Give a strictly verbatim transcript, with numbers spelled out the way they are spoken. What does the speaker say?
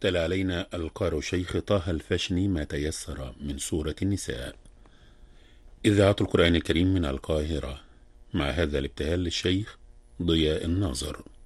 تلا علينا القارئ الشيخ طه الفاشني ما تيسر من سورة النساء. إذاعة القرآن الكريم من القاهرة، مع هذا الابتهال للشيخ ضياء الناظر.